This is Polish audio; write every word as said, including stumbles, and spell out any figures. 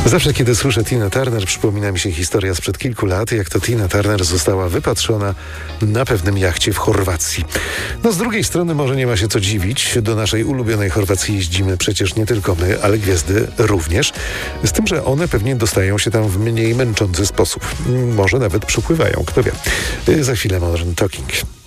Zawsze, kiedy słyszę Tina Turner, przypomina mi się historia sprzed kilku lat, jak to Tina Turner została wypatrzona na pewnym jachcie w Chorwacji. No z drugiej strony może nie ma się co dziwić, do naszej ulubionej Chorwacji jeździmy przecież nie tylko my, ale gwiazdy również, z tym, że one pewnie dostają się tam w mniej męczący sposób. Może nawet przypływają, kto wie. Za chwilę Modern Talking.